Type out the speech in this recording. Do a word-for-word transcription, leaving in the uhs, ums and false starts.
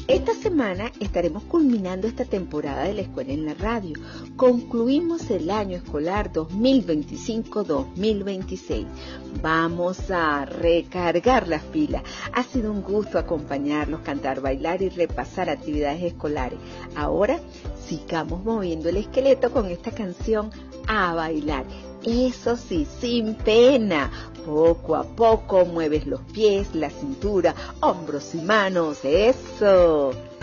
Esta semana estaremos culminando esta temporada de la escuela en la radio. Concluimos el año escolar dos mil veinticinco dos mil veintiséis. Vamos a recargar las pilas. Ha sido un gusto acompañarlos, cantar, bailar y repasar actividades escolares. Ahora sigamos moviendo el esqueleto con esta canción A Bailar. Eso sí, sin pena. Poco a poco mueves los pies, la cintura, hombros y manos. ¡Eso!